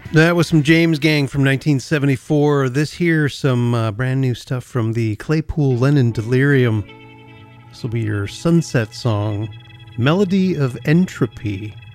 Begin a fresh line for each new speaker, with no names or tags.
That was some James Gang from 1974. This here, some brand new stuff from the Claypool Lennon Delirium. This will be your sunset song, Melody of Entropy.